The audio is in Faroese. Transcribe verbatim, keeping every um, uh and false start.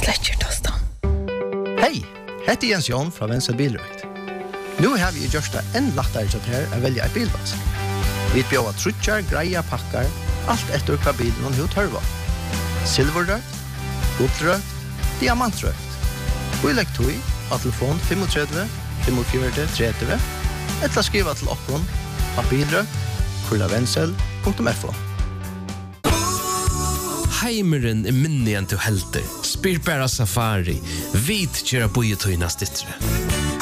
Fletcher Tostan. Hei, hette Jens Jon fra Vensel Bilrøkt. Nu har vi gjort det enn lettere til her å velge en bilvask. Vi bjør trutjar, greia, pakkar, alt etter hva bilen og hva tørva. Silverrøkt, guldrøkt, diamantrøkt. Og i legg tog av telefon tre fem fem fire tre tre eller skriva til oppgånd av bilrøkt, kurlavensel punktum f o. Heimeren er minnig enn til helter. Spyr bara safari. Vit kjøra bojetøyna stittre.